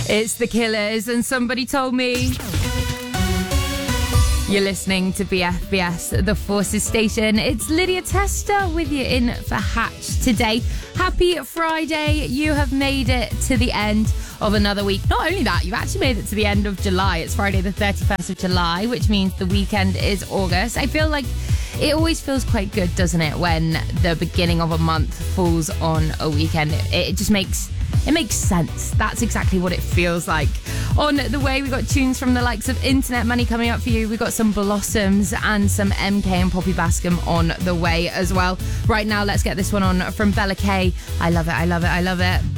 It's The Killers, and somebody told me. You're listening to BFBS, the Forces Station. It's Lydia Tester with you in for Hatch today. Happy Friday. You have made it to the end of another week. Not only that, you've actually made it to the end of July. It's Friday the 31st of July, which means the weekend is August. I feel like it always feels quite good, doesn't it, when the beginning of a month falls on a weekend. It just makes sense. That's exactly what it feels like. On the way, we got tunes from the likes of Internet Money coming up for you. We've got some Blossoms and some MK and Poppy Bascom on the way as well. Right now, let's get this one on from Bella K. I love it, I love it, I love it.